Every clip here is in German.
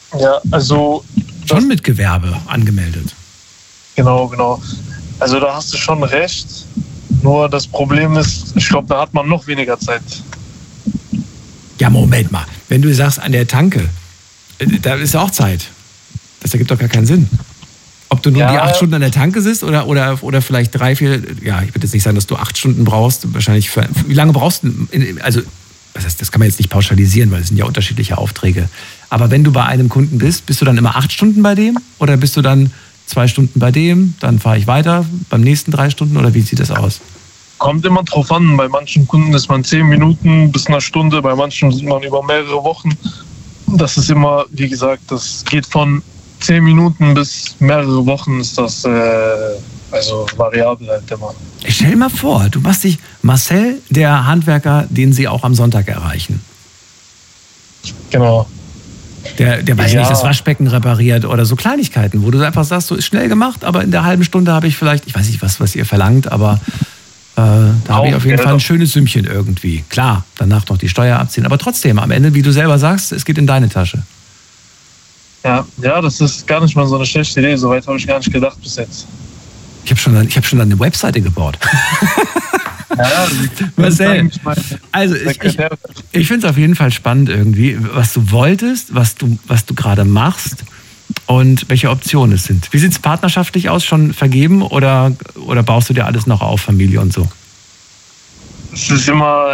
Ja, also... Schon mit Gewerbe angemeldet. Genau. Also da hast du schon recht. Nur das Problem ist, ich glaube, da hat man noch weniger Zeit. Ja, Moment mal. Wenn du sagst, an der Tanke, da ist ja auch Zeit. Das ergibt doch gar keinen Sinn. Ob du nur die 8 Stunden an der Tanke sitzt oder vielleicht 3, 4... Ja, ich würde jetzt nicht sagen, dass du 8 Stunden brauchst. Wahrscheinlich wie lange brauchst du... Also, das kann man jetzt nicht pauschalisieren, weil es sind ja unterschiedliche Aufträge. Aber wenn du bei einem Kunden bist du dann immer 8 Stunden bei dem? Oder bist du dann 2 Stunden bei dem, dann fahre ich weiter, beim nächsten 3 Stunden? Oder wie sieht das aus? Kommt immer drauf an. Bei manchen Kunden ist man 10 Minuten bis eine Stunde. Bei manchen sind man über mehrere Wochen. Das ist immer, wie gesagt, das geht von 10 Minuten bis mehrere Wochen ist das also variabel halt immer. Ich stell dir mal vor, du machst dich Marcel, der Handwerker, den Sie auch am Sonntag erreichen. Genau. Der weiß nicht, das Waschbecken repariert oder so Kleinigkeiten, wo du einfach sagst, so ist schnell gemacht, aber in der halben Stunde habe ich vielleicht, ich weiß nicht, was ihr verlangt, aber da habe ich auf jeden Fall ein schönes Sümmchen irgendwie. Klar, danach noch die Steuer abziehen, aber trotzdem, am Ende, wie du selber sagst, es geht in deine Tasche. Ja, das ist gar nicht mal so eine schlechte Idee. Soweit habe ich gar nicht gedacht bis jetzt. Ich habe schon eine Webseite gebaut. Ja, Marcel, also ich finde es auf jeden Fall spannend irgendwie, was du wolltest, was du gerade machst und welche Optionen es sind. Wie sieht es partnerschaftlich aus? Schon vergeben oder baust du dir alles noch auf, Familie und so? Es ist immer,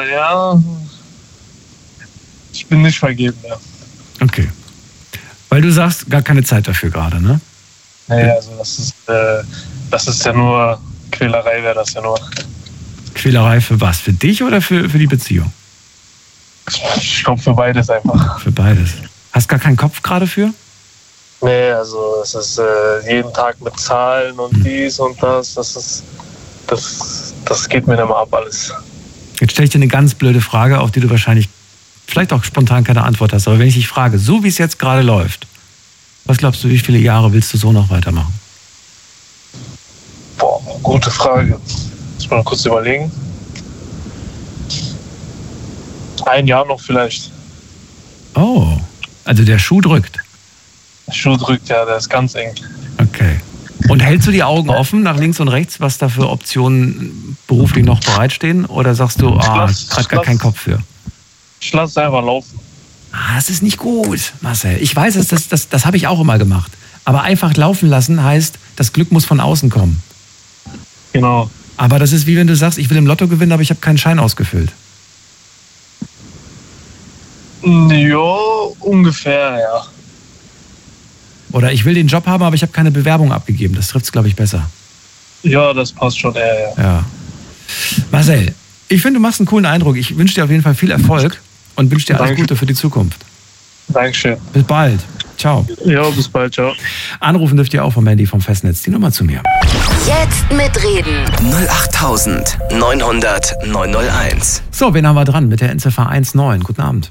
ich bin nicht vergeben, ja. Okay. Weil du sagst, gar keine Zeit dafür gerade, ne? Nee, also das ist ja nur Quälerei, wäre das ja nur. Quälerei für was? Für dich oder für die Beziehung? Ich glaube für beides einfach. Für beides. Hast gar keinen Kopf gerade für? Nee, also es ist jeden Tag mit Zahlen und dies und das. Das geht mir nicht mehr ab alles. Jetzt stelle ich dir eine ganz blöde Frage, auf die du wahrscheinlich vielleicht auch spontan keine Antwort hast. Aber wenn ich dich frage, so wie es jetzt gerade läuft, was glaubst du, wie viele Jahre willst du so noch weitermachen? Boah, gute Frage. Muss mal kurz überlegen. 1 Jahr noch vielleicht. Oh, also der Schuh drückt. Der Schuh drückt, ja, der ist ganz eng. Okay. Und hältst du die Augen offen nach links und rechts, was da für Optionen beruflich noch bereitstehen? Oder sagst du, gerade gar keinen Kopf für? Ich lasse es einfach laufen. Das ist nicht gut, Marcel. Ich weiß, das habe ich auch immer gemacht. Aber einfach laufen lassen heißt, das Glück muss von außen kommen. Genau. Aber das ist wie wenn du sagst, ich will im Lotto gewinnen, aber ich habe keinen Schein ausgefüllt. Ja, ungefähr, ja. Oder ich will den Job haben, aber ich habe keine Bewerbung abgegeben. Das trifft es, glaube ich, besser. Ja, das passt schon eher, ja. Marcel, ich finde, du machst einen coolen Eindruck. Ich wünsche dir auf jeden Fall viel Erfolg und wünsche dir alles Gute für die Zukunft. Dankeschön. Bis bald. Ciao. Ja, bis bald. Ciao. Anrufen dürft ihr auch vom Handy vom Festnetz. Die Nummer zu mir. Jetzt mitreden. 08900 901. So, wen haben wir dran mit der Endziffer 19? Guten Abend.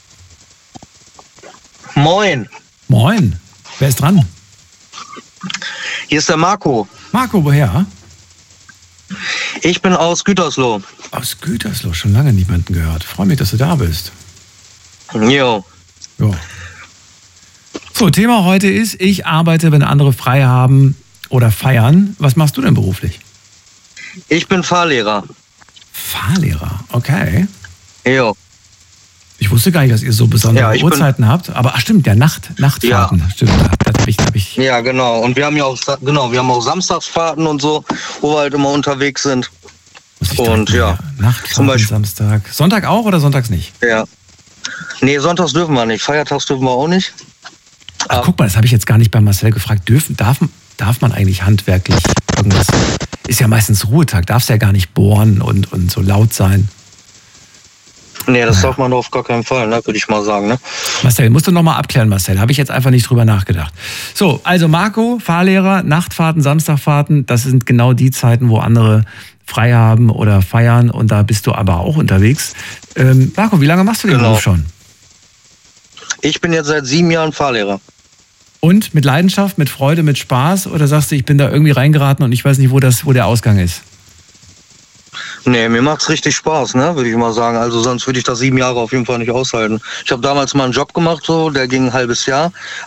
Moin. Moin. Wer ist dran? Hier ist der Marco. Marco, woher? Ich bin aus Gütersloh. Aus Gütersloh, schon lange niemanden gehört. Freue mich, dass du da bist. Jo. Ja. So, Thema heute ist, ich arbeite, wenn andere frei haben oder feiern. Was machst du denn beruflich? Ich bin Fahrlehrer. Fahrlehrer, okay. Jo. Ich wusste gar nicht, dass ihr so besondere Uhrzeiten habt. Aber stimmt, ja, Nachtfahrten. Ja. Stimmt, das hab ich. Ja, genau. Und wir haben ja auch, Samstagsfahrten und so, wo wir halt immer unterwegs sind. Und ja. Nachtfahrten, zum Beispiel Samstag. Sonntag auch oder sonntags nicht? Ja. Nee, sonntags dürfen wir nicht. Feiertags dürfen wir auch nicht. Ach, guck mal, das habe ich jetzt gar nicht bei Marcel gefragt. Darf man eigentlich handwerklich irgendwas? Ist ja meistens Ruhetag. Darfst ja gar nicht bohren und so laut sein. Nee, das darf man doch auf gar keinen Fall, ne, würde ich mal sagen. Ne? Marcel, musst du nochmal abklären, Marcel. Habe ich jetzt einfach nicht drüber nachgedacht. So, also Marco, Fahrlehrer, Nachtfahrten, Samstagfahrten, das sind genau die Zeiten, wo andere frei haben oder feiern. Und da bist du aber auch unterwegs. Marco, wie lange machst du den Beruf schon? Ich bin jetzt seit 7 Jahren Fahrlehrer. Und mit Leidenschaft, mit Freude, mit Spaß? Oder sagst du, ich bin da irgendwie reingeraten und ich weiß nicht, wo der Ausgang ist? Nee, mir macht's richtig Spaß, ne, würde ich mal sagen. Also sonst würde ich das 7 Jahre auf jeden Fall nicht aushalten. Ich habe damals mal einen Job gemacht, so, der ging ein halbes Jahr.